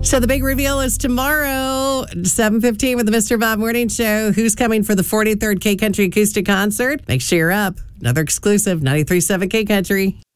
So the big reveal is tomorrow, 7:15 with the Mr. Bob Morning Show. Who's coming for the 43rd K Country Acoustic Concert? Make sure you're up. Another exclusive, 93.7 K Country.